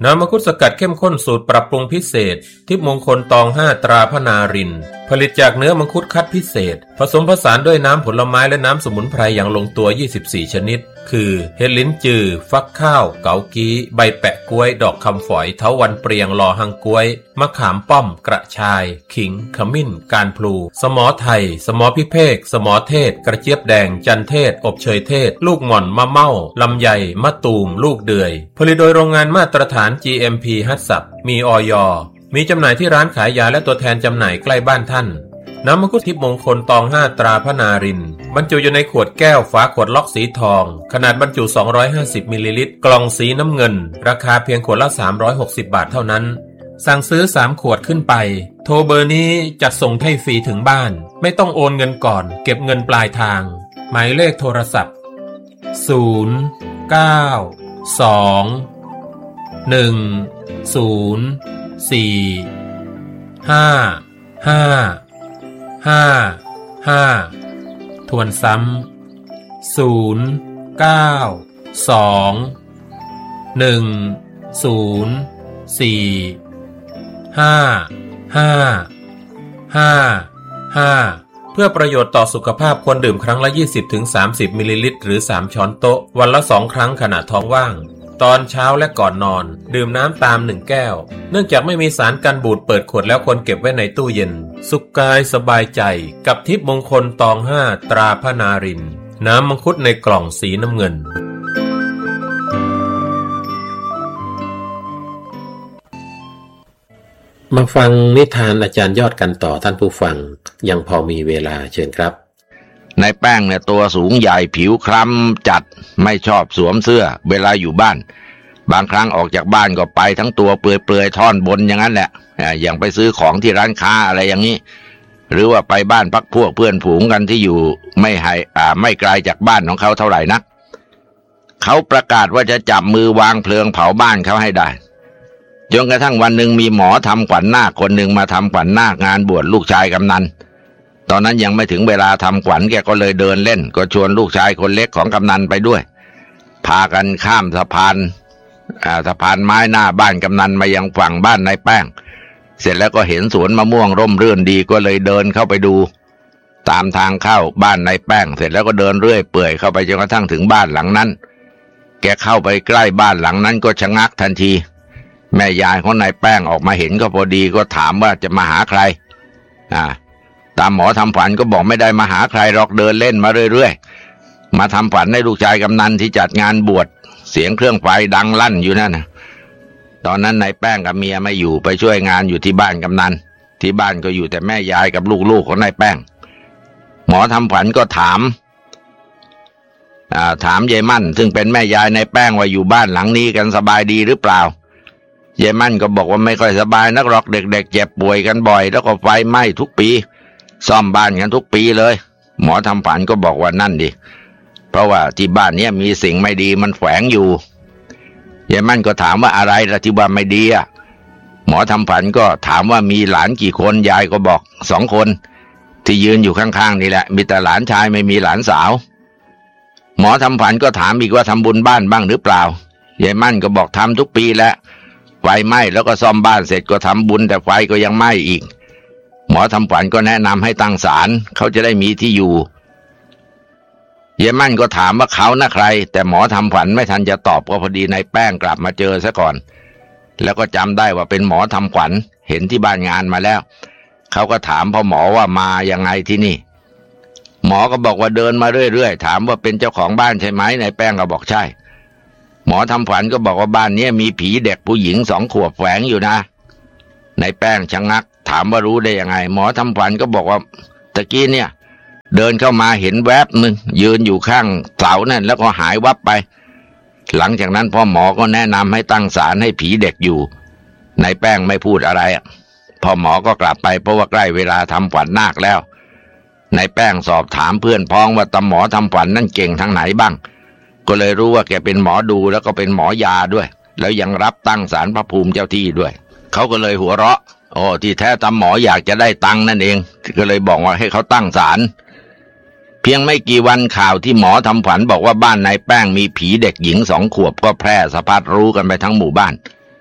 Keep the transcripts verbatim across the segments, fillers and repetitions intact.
น้ำมังคุดสกัดเข้มข้นสูตรปรับปรุงพิเศษทิพย์มงคลตองห้าตราพนารินผลิตจากเนื้อมังคุดคัดพิเศษผสมผสานด้วยน้ำผลไม้และน้ำสมุนไพรอย่างลงตัวยี่สิบสี่ชนิดคือเห็ดลิ้นจือฟักข้าวเกากี้ใบแปะกล้วยดอกคำฝอยเถาวัลย์เปรียงลอหังกล้วยมะขามป้อมกระชายขิงขมิ้นการพลูสมอไทยสมอพิเภกสมอเทศกระเจี๊ยบแดงจันเทศอบเชยเทศลูกหม่อนมะเม่าลำไยมะตูมลูกเดือยผลิตโดยโรงงานมาตรฐาน จี เอ็ม พี ฮัตสับมีอย.มีจำหน่ายที่ร้านขายยาและตัวแทนจำหน่ายใกล้บ้านท่านน้ำมังคุดทิพย์มงคลตองห้าตราพนารินบรรจุอยู่ในขวดแก้วฝาขวดล็อกสีทองขนาดบรรจุสองร้อยห้าสิบมิลลิลิตรกล่องสีน้ำเงินราคาเพียงขวดละสามร้อยหกสิบบาทเท่านั้นสั่งซื้อสามขวดขึ้นไปโทรเบอร์นี้จัดส่งให้ฟรีถึงบ้านไม่ต้องโอนเงินก่อนเก็บเงินปลายทางหมายเลขโทรศัพท์ศูนย์ เก้า สอง หนึ่ง ศูนย์ สี่ ห้า ห้า ห้า ห้าทวนซ้ำศูนย์ เก้า สอง หนึ่ง ศูนย์ สี่ ห้า ห้า ห้า ห้าเพื่อประโยชน์ต่อสุขภาพควรดื่มครั้งละ ยี่สิบถึงสามสิบ มิลลิลิตรหรือสามช้อนโต๊ะวันละสองครั้งขณะท้องว่างตอนเช้าและก่อนนอนดื่มน้ำตามหนึ่งแก้วเนื่องจากไม่มีสารกันบูดเปิดขวดแล้วควรเก็บไว้ในตู้เย็นสุขกายสบายใจกับทิพย์มงคลตองห้าตราพนารินน้ำมังคุดในกล่องสีน้ำเงินมาฟังนิทานอาจารย์ยอดกันต่อท่านผู้ฟังยังพอมีเวลาเชิญครับนายแป้งเนี่ยตัวสูงใหญ่ผิวคล้ำจัดไม่ชอบสวมเสื้อเวลาอยู่บ้านบางครั้งออกจากบ้านก็ไปทั้งตัวเปลือยๆท่อนบนอย่างนั้นแหละอย่างไปซื้อของที่ร้านค้าอะไรอย่างนี้หรือว่าไปบ้านพักพวกเพื่อนฝูงกันที่อยู่ไม่ให้อ่าไม่ไกลจากบ้านของเขาเท่าไหร่นักเขาประกาศว่าจะจับมือวางเพลิงเผาบ้านเขาให้ได้จนกระทั่งวันหนึ่งมีหมอทำขวัญนาคคนหนึ่งมาทำขวัญนาคงานบวชลูกชายกำนันตอนนั้นยังไม่ถึงเวลาทำขวัญแกก็เลยเดินเล่นก็ชวนลูกชายคนเล็กของกำนันไปด้วยพากันข้ามสะพานอ่าสะพานไม้หน้าบ้านกำนันมายังฝั่งบ้านนายแป้งเสร็จแล้วก็เห็นสวนมะม่วงร่มรื่นดีก็เลยเดินเข้าไปดูตามทางเข้าบ้านนายแป้งเสร็จแล้วก็เดินเรื่อยเปื่อยเข้าไปจนกระทั่งถึงบ้านหลังนั้นแกเข้าไปใกล้บ้านหลังนั้นก็ชะงักทันทีแม่ยายของนายแป้งออกมาเห็นก็พอดีก็ถามว่าจะมาหาใครอ่าตามหมอทำฝันก็บอกไม่ได้มาหาใครหรอกเดินเล่นมาเรื่อยๆมาทำฝันให้ลูกชายกำนันที่จัดงานบวชเสียงเครื่องไฟดังลั่นอยู่นั่นนะตอนนั้นนายแป้งกับเมียไม่อยู่ไปช่วยงานอยู่ที่บ้านกำนันที่บ้านก็อยู่แต่แม่ยายกับลูกๆของนายแป้งหมอทำฝันก็ถามอ่าถามยายมั่นซึ่งเป็นแม่ยายนายแป้งว่าอยู่บ้านหลังนี้กันสบายดีหรือเปล่ายายมั่นก็บอกว่าไม่ค่อยสบายนักหรอกเด็กๆเจ็บป่วยกันบ่อยแล้วก็ไฟไหม้ทุกปีซ่อมบ้านกันทุกปีเลยหมอทำฝันก็บอกว่านั่นดิเพราะว่าที่บ้านนี้มีสิ่งไม่ดีมันแฝงอยู่ยายมั่นก็ถามว่าอะไรล่ะที่ว่าไม่ดีอ่ะหมอทำฝันก็ถามว่ามีหลานกี่คนยายก็บอกสองคนที่ยืนอยู่ข้างๆนี่แหละมีแต่หลานชายไม่มีหลานสาวหมอทำฝันก็ถามอีกว่าทำบุญบ้านบ้างหรือเปล่ายายมั่นก็บอกทำทุกปีแล้วไฟไหม้แล้วก็ซ่อมบ้านเสร็จก็ทำบุญแต่ไฟก็ยังไหม้อีกหมอทำฝันก็แนะนำให้ตั้งศาลเขาจะได้มีที่อยู่เยมั่นก็ถามว่าเขาน่ะใครแต่หมอทำฝันไม่ทันจะตอบก็พอดีนายแป้งกลับมาเจอซะก่อนแล้วก็จำได้ว่าเป็นหมอทำขวัญเห็นที่บ้านงานมาแล้วเขาก็ถามพ่อหมอว่ามายังไงที่นี่หมอก็บอกว่าเดินมาเรื่อยๆถามว่าเป็นเจ้าของบ้านใช่ไหมนายแป้งก็บอกใช่หมอทำฝันก็บอกว่าบ้านนี้มีผีเด็กผู้หญิงสองขวบแฝงอยู่นะนายแป้งชะงักถามว่ารู้ได้ยังไงหมอทำฝันก็บอกว่าตะกี้เนี่ยเดินเข้ามาเห็นแวบหนึ่งยืนอยู่ข้างเสานั่นแล้วก็หายวับไปหลังจากนั้นพ่อหมอก็แนะนำให้ตั้งศาลให้ผีเด็กอยู่นายแป้งไม่พูดอะไรพ่อหมอก็กลับไปเพราะว่าใกล้เวลาทำขวัญนาคแล้วนายแป้งสอบถามเพื่อนพ้องว่าตาหมอทำขวัญนั่นเก่งทางไหนบ้างก็เลยรู้ว่าแกเป็นหมอดูแล้วก็เป็นหมอยาด้วยแล้วยังรับตั้งศาลพระภูมิเจ้าที่ด้วยเขาก็เลยหัวเราะโอ้ที่แท้ตาหมออยากจะได้ตังค์นั่นเองก็เลยบอกว่าให้เขาตั้งศาลเพียงไม่กี่วันข่าวที่หมอทำขวัญบอกว่าบ้านนายแป้งมีผีเด็กหญิงสองขวบก็แพร่สะพัดรู้กันไปทั้งหมู่บ้าน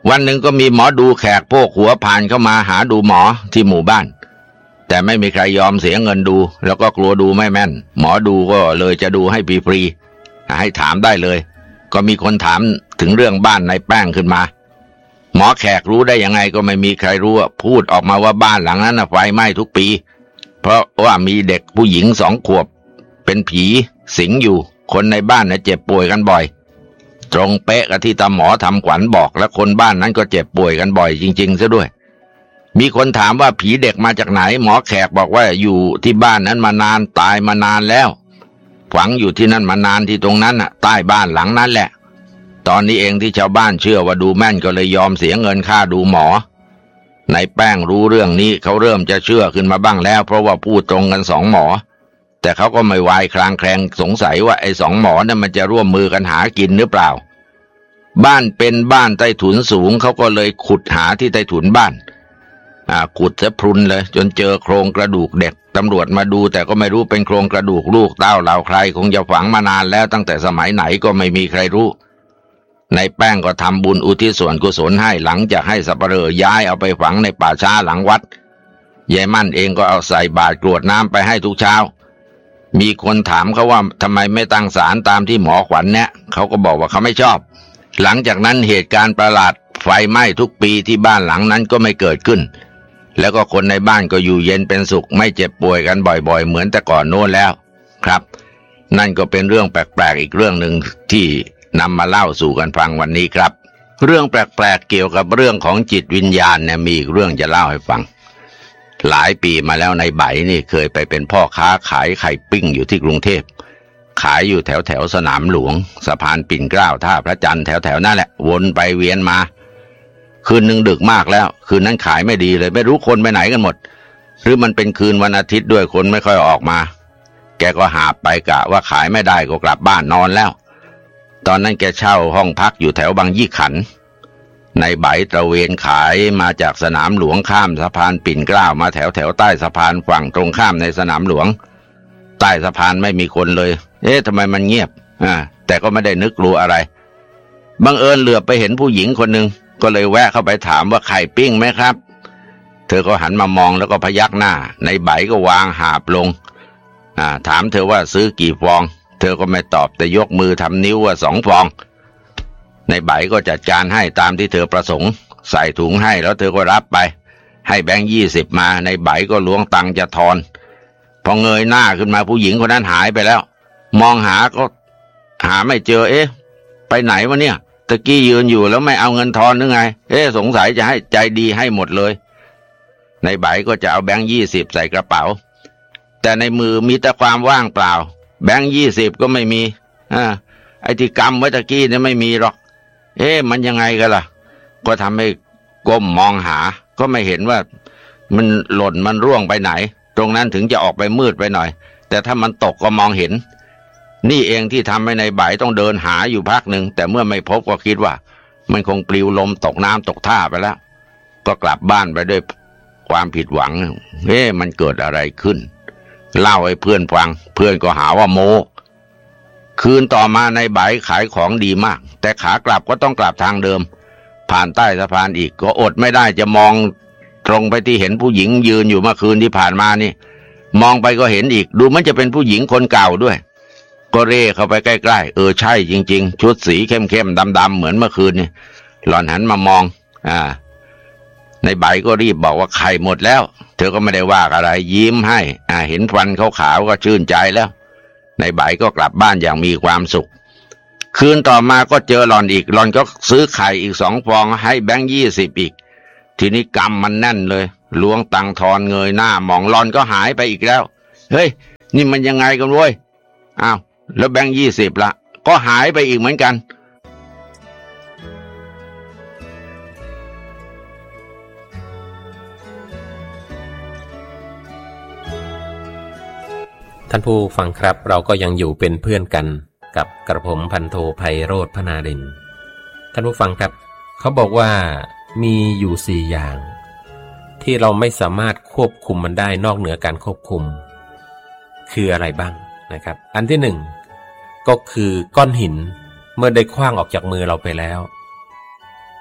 วันหนึ่งก็มีหมอดูแขกโพกหัวผ่านเข้ามาหาดูหมอที่หมู่บ้านแต่ไม่มีใครยอมเสียเงินดูแล้วก็กลัวดูไม่แม่นหมอดูก็เลยจะดูให้ฟรีๆให้ถามได้เลยก็มีคนถามถึงเรื่องบ้านในแป้งขึ้นมาหมอแขกรู้ได้ยังไงก็ไม่มีใครรู้พูดออกมาว่าบ้านหลังนั้นไฟไหม้ทุกปีเพราะว่ามีเด็กผู้หญิงสองขวบเป็นผีสิงอยู่คนในบ้านเนี่ยเจ็บป่วยกันบ่อยตรงเป๊ะกับที่ตาหมอทำขวัญบอกและคนบ้านนั้นก็เจ็บป่วยกันบ่อยจริงๆซะด้วยมีคนถามว่าผีเด็กมาจากไหนหมอแขกบอกว่าอยู่ที่บ้านนั้นมานานตายมานานแล้วฝังอยู่ที่นั่นมานานที่ตรงนั้นน่ะใต้บ้านหลังนั้นแหละตอนนี้เองที่ชาวบ้านเชื่อว่าดูแม่นก็เลยยอมเสียเงินค่าดูหมอในแป้งรู้เรื่องนี้เขาเริ่มจะเชื่อขึ้นมาบ้างแล้วเพราะว่าพูดตรงกันสองหมอแต่เขาก็ไม่วายคลางแคลงสงสัยว่าไอ้สองหมอนั่นมันจะร่วมมือกันหากินหรือเปล่าบ้านเป็นบ้านใต้ถุนสูงเขาก็เลยขุดหาที่ใต้ถุนบ้านอ่าขุดซะพรุนเลยจนเจอโครงกระดูกเด็กตำรวจมาดูแต่ก็ไม่รู้เป็นโครงกระดูกลูกเต้าเหล่าใครคงจะฝังมานานแล้วตั้งแต่สมัยไหนก็ไม่มีใครรู้ในแป้งก็ทำบุญอุทิศส่วนกุศลให้หลังจากให้สัปเหร่อย้ายเอาไปฝังในป่าช้าหลังวัดยายมั่นเองก็เอาใส่บาตรกรวดน้ำไปให้ทุกเช้ามีคนถามเขาว่าทำไมไม่ตั้งศาลตามที่หมอขวัญเนี่ยเขาก็บอกว่าเขาไม่ชอบหลังจากนั้นเหตุการณ์ประหลาดไฟไหม้ทุกปีที่บ้านหลังนั้นก็ไม่เกิดขึ้นแล้วก็คนในบ้านก็อยู่เย็นเป็นสุขไม่เจ็บป่วยกันบ่อยๆเหมือนแต่ก่อนโน้นแล้วครับนั่นก็เป็นเรื่องแปลกๆอีกเรื่องหนึ่งที่นำมาเล่าสู่กันฟังวันนี้ครับเรื่องแปลกๆเกี่ยวกับเรื่องของจิตวิญญาณเนี่ยมีอีกเรื่องจะเล่าให้ฟังหลายปีมาแล้วในใบนี่เคยไปเป็นพ่อค้าขายไข่ปิ้งอยู่ที่กรุงเทพขายอยู่แถวแถวสนามหลวงสะพานปิ่นเกล้าท่าพระจันทร์แถวแถวนั่นแหละวนไปเวียนมาคืนหนึ่งดึกมากแล้วคืนนั้นขายไม่ดีเลยไม่รู้คนไปไหนกันหมดหรือมันเป็นคืนวันอาทิตย์ด้วยคนไม่ค่อยออกมาแกก็หาไปกะว่าขายไม่ได้ก็กลับบ้านนอนแล้วตอนนั้นแกเช่าห้องพักอยู่แถวบางยี่ขันในใบตระเวนขายมาจากสนามหลวงข้ามสะพานปิ่นเกล้ามาแถวแถวใต้สะพานฝั่งตรงข้ามในสนามหลวงใต้สะพานไม่มีคนเลยเอ๊ะทำไมมันเงียบอ่าแต่ก็ไม่ได้นึกรู้อะไรบังเอิญเหลือบไปเห็นผู้หญิงคนหนึ่งก็เลยแวะเข้าไปถามว่าไข่ปิ้งไหมครับเธอก็หันมามองแล้วก็พยักหน้าในใบก็วางหาบลงอ่าถามเธอว่าซื้อกี่ฟองเธอก็ไม่ตอบแต่ยกมือทำนิ้วว่าสองฟองในใบก็จัดการให้ตามที่เธอประสงค์ใส่ถุงให้แล้วเธอก็รับไปให้แบงค์ยี่สิบมาในใบก็ล้วงตังค์จะทอนพอเงยหน้าขึ้นมาผู้หญิงคนนั้นหายไปแล้วมองหาก็หาไม่เจอเอ๊ะไปไหนวะเนี่ยตะกี้ยืนอยู่แล้วไม่เอาเงินทอนหรือไงเอ๊ะสงสัยจะให้ใจดีให้หมดเลยในใบก็จะเอาแบงค์ยี่สิบใส่กระเป๋าแต่ในมือมีแต่ความว่างเปล่าแบงค์ยี่สิบก็ไม่มีอ่าไอ้ที่กำไว้ตะกี้เนี่ยไม่มีหรอกเอ๊ะมันยังไงกันล่ะก็ทำให้ก้มมองหาก็ไม่เห็นว่ามันหล่นมันร่วงไปไหนตรงนั้นถึงจะออกไปมืดไปหน่อยแต่ถ้ามันตกก็มองเห็นนี่เองที่ทำให้ในใบต้องเดินหาอยู่พักหนึ่งแต่เมื่อไม่พบก็คิดว่ามันคงปลิวลมตกน้ำตกท่าไปแล้วก็กลับบ้านไปด้วยความผิดหวังเฮ้มันเกิดอะไรขึ้นเล่าให้เพื่อนฟังเพื่อนก็หาว่าโมคืนต่อมาในใบขายของดีมากแต่ขากลับก็ต้องกลับทางเดิมผ่านใต้สะพานอีกก็อดไม่ได้จะมองตรงไปที่เห็นผู้หญิงยืนอยู่เมื่อคืนที่ผ่านมานี่มองไปก็เห็นอีกดูมันจะเป็นผู้หญิงคนเก่าด้วยก็เร่เข้าไปใกล้ๆเออใช่จริงๆชุดสีเข้มๆดำๆเหมือนเมื่อคืนนี่หล่อนหันมามองอ่าในใบก็รีบบอกว่าไข่หมดแล้วเธอก็ไม่ได้ว่าอะไรยิ้มให้อ่าเห็นฟันขาวๆก็ชื่นใจแล้วในใบก็กลับบ้านอย่างมีความสุขคืนต่อมาก็เจอหล่อนอีกหล่อนก็ซื้อไข่อีกสองฟองให้แบงค์ยี่สิบอีกทีนี้กำมันแน่นเลยล้วงตังทอนเงยหน้ามองหล่อนก็หายไปอีกแล้วเฮ้ยนี่มันยังไงกันเว้ยอ้าวแล้วแบงค์ยี่สิบละก็หายไปอีกเหมือนกันท่านผู้ฟังครับเราก็ยังอยู่เป็นเพื่อนกันกับกระผมพันโทไพโรจน์พนารินทร์ท่านผู้ฟังครับเขาบอกว่ามีอยู่สี่อย่างที่เราไม่สามารถควบคุมมันได้นอกเหนือการควบคุมคืออะไรบ้างนะครับอันที่หนึ่งก็คือก้อนหินเมื่อได้ขว้างออกจากมือเราไปแล้ว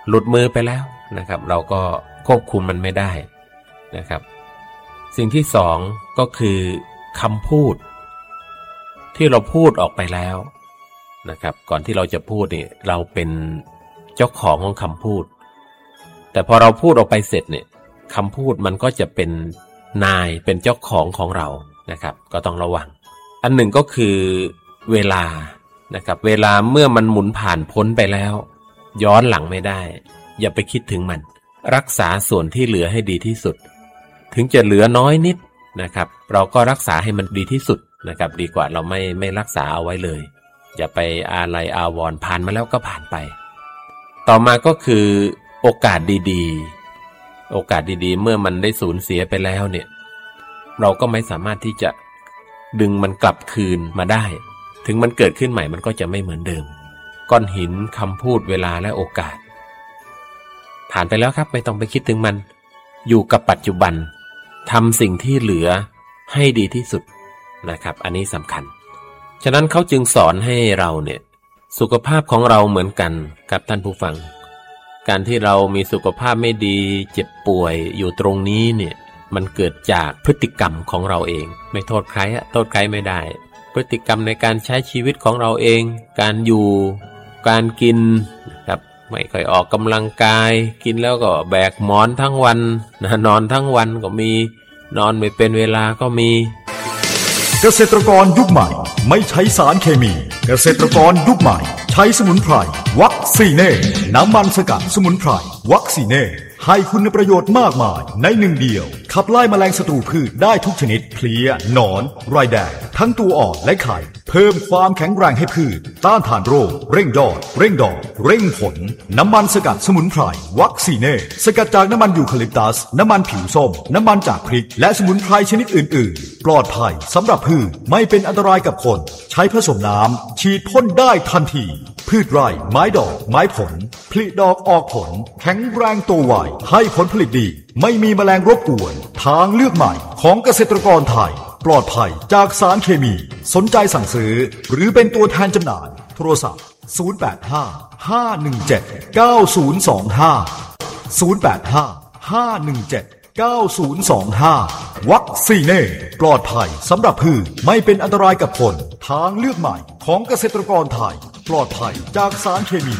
หลุดมือไปแล้วนะครับเราก็ควบคุมมันไม่ได้นะครับสิ่งที่สองก็คือคำพูดที่เราพูดออกไปแล้วนะครับก่อนที่เราจะพูดนี่เราเป็นเจ้าของของคำพูดแต่พอเราพูดออกไปเสร็จเนี่ยคำพูดมันก็จะเป็นนายเป็นเจ้าของของเรานะครับก็ต้องระวังอันหนึ่งก็คือเวลานะครับเวลาเมื่อมันหมุนผ่านพ้นไปแล้วย้อนหลังไม่ได้อย่าไปคิดถึงมันรักษาส่วนที่เหลือให้ดีที่สุดถึงจะเหลือน้อยนิดนะครับเราก็รักษาให้มันดีที่สุดนะครับดีกว่าเราไม่ไม่รักษาเอาไว้เลยอย่าไปอาลัยอาวรณ์ผ่านมาแล้วก็ผ่านไปต่อมาก็คือโอกาสดีๆโอกาสดีๆเมื่อมันได้สูญเสียไปแล้วเนี่ยเราก็ไม่สามารถที่จะดึงมันกลับคืนมาได้ถึงมันเกิดขึ้นใหม่มันก็จะไม่เหมือนเดิมก้อนหินคำพูดเวลาและโอกาสผ่านไปแล้วครับไม่ต้องไปคิดถึงมันอยู่กับปัจจุบันทำสิ่งที่เหลือให้ดีที่สุดนะครับอันนี้สำคัญฉะนั้นเขาจึงสอนให้เราเนี่ยสุขภาพของเราเหมือนกันกับท่านผู้ฟังการที่เรามีสุขภาพไม่ดีเจ็บป่วยอยู่ตรงนี้เนี่ยมันเกิดจากพฤติกรรมของเราเองไม่โทษใครอะโทษใครไม่ได้พฤติกรรมในการใช้ชีวิตของเราเองการอยู่การกินครับไม่ค่อยออกกำลังกายกินแล้วก็แบกหมอนทั้งวันนะนอนทั้งวันก็มีนอนไม่เป็นเวลาก็มีเกษตรกรยุคใหม่ไม่ใช้สารเคมีเกษตรกรยุคใหม่ใช้สมุนไพรวัคซีเน่น้ำมันสกัดสมุนไพรวัคซีเน่ให้คุณประโยชน์มากมายในหนึ่งเดียวขับไล่แมลงศัตรูพืชได้ทุกชนิดเพลี้ยหนอนไรแดงทั้งตัวอ่อนและไข่เพิ่มความแข็งแรงให้พืชต้านทานโรคเร่งยอดเร่งดอกเร่งผลน้ำมันสกัดสมุนไพรวัคซีเน่สกัดจากน้ำมันยูคาลิปตัสน้ำมันผิวส้มน้ำมันจากพริกและสมุนไพรชนิดอื่นๆปลอดภัยสำหรับพืชไม่เป็นอันตรายกับคนใช้ผสมน้ำฉีดพ่นได้ทันทีพืชไร่ไม้ดอกไม้ผลผลิดอกออกผลแข็งแรงโตไวให้ผลผลิตดีไม่มีแมลงรบกวนทางเลือกใหม่ของเกษตรกรไทยปลอดภัยจากสารเคมีสนใจสั่งซื้อหรือเป็นตัวแทนจำหน่ายโทรศัพท์ศูนย์ แปด ห้า ห้า หนึ่ง เจ็ด เก้า ศูนย์ สอง ห้า ศูนย์ แปด ห้า ห้า หนึ่ง เจ็ด เก้า ศูนย์ สอง ห้าวัคซีเน่ปลอดภัยสำหรับพืชไม่เป็นอันตรายกับคนทางเลือกใหม่ของเกษตรกรไทยปลอดภัยจากสารเคมี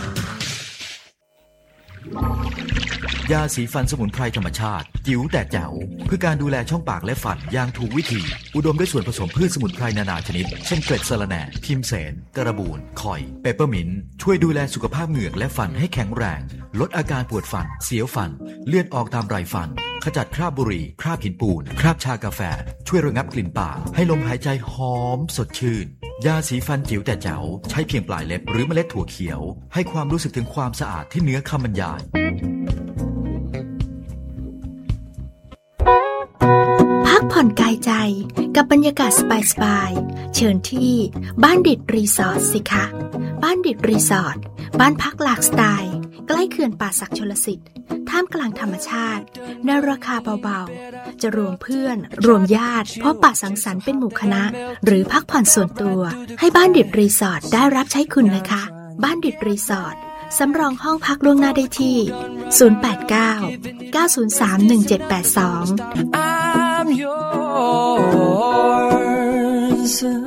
ยาสีฟันสมุนไพรธรรมชาติจิ๋วแต่แจ๋วเพื่อการดูแลช่องปากและฟันอย่างถูกวิธีอุดมด้วยส่วนผสมพืชสมุนไพรนานาชนิดเช่นเกล็ดสะระแหน่ทิมเสนกระบูนข่อยเปปเปอร์มินต์ช่วยดูแลสุขภาพเหงือกและฟันให้แข็งแรงลดอาการปวดฟันเสียวฟันเลือดออกตามไรฟันขจัดคราบบุหรี่คราบหินปูนคราบชากาแฟช่วยระงับกลิ่นปากให้ลมหายใจหอมสดชื่นยาสีฟันจิ๋วแต่แจ๋วใช้เพียงปลายเล็บหรือเมล็ดถั่วเขียวให้ความรู้สึกถึงความสะอาดที่เหนือคำบรรยายพักผ่อนกายใจกับบรรยากาศสบายๆเชิญที่บ้านดิดรีสอร์ทสิคะบ้านดิดรีสอร์ทบ้านพักหลากสไตล์ใกล้เขื่อนป่าสักชลสิทธิ์ท่ามกลางธรรมชาติในราคาเบาๆจะรวมเพื่อนรวมญาติพบปะสังสรรค์เป็นหมู่คณะหรือพักผ่อนส่วนตัวให้บ้านดิดรีสอร์ทได้รับใช้คุณนะคะบ้านดิดรีสอร์ทสำรองห้องพักล่วงหน้าได้ที่ศูนย์ แปด เก้า เก้า ศูนย์ สาม หนึ่ง เจ็ด แปด สองI'm yours